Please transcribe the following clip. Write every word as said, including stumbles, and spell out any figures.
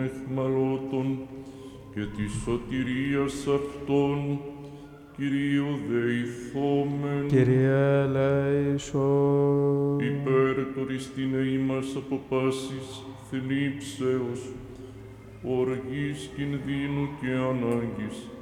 εχμαλώτων και της σωτηρίας αυτών, Κυρίου δεηθόμεν. Kyrie eleison. Υπερτοριστήνε ημάς από πάσης θλίψεως, οργής κινδύνου και ανάγκης,